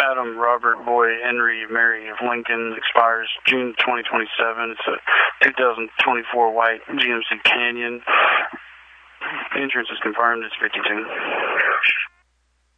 Adam Robert Boy Henry Mary of Lincoln. Expires June 2027. It's a 2024 white GMC Canyon. Insurance is confirmed. It's 52.